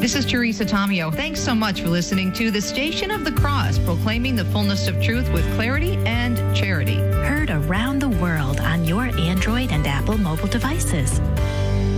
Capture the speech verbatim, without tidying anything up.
This is Teresa Tomeo. Thanks so much for listening to the Station of the Cross, proclaiming the fullness of truth with clarity and charity. Heard around the world on your Android and Apple mobile devices.